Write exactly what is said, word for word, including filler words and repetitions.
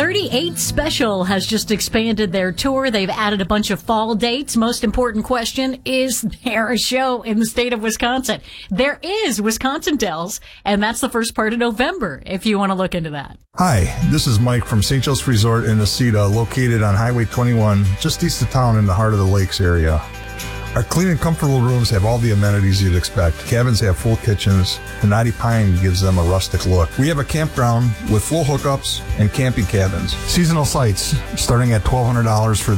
thirty-eight Special has just expanded their tour. They've added a bunch of fall dates. Most important question, is there a show in the state of Wisconsin? There is, Wisconsin Dells, and that's the first part of November, if you want to look into that. Hi, this is Mike from Saint Joe's Resort in Necedah, located on Highway twenty-one, just east of town in the heart of the lakes area. Our clean and comfortable rooms have all the amenities you'd expect. Cabins have full kitchens. The knotty pine gives them a rustic look. We have a campground with full hookups and camping cabins. Seasonal sites starting at twelve hundred dollars for